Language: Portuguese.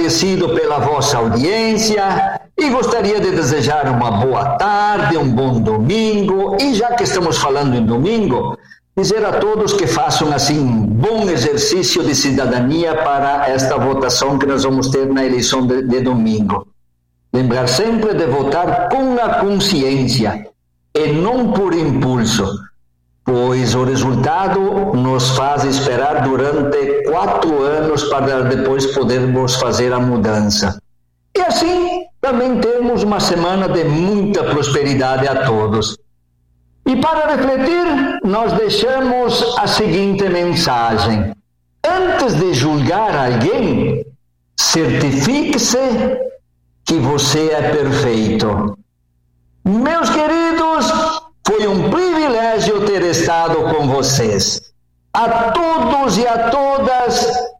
agradecido pela vossa audiência e gostaria de desejar uma boa tarde, um bom domingo. E já que estamos falando em domingo, dizer a todos que façam assim um bom exercício de cidadania para esta votação que nós vamos ter na eleição de domingo. Lembrar sempre de votar com a consciência e não por impulso, pois o resultado nos faz esperar durante 4 anos para depois podermos fazer a mudança. E assim também temos uma semana de muita prosperidade a todos. E para refletir, nós deixamos a seguinte mensagem: antes de julgar alguém, certifique-se que você é perfeito. Meus queridos, foi um privilégio ter estado com vocês. A todos e a todas,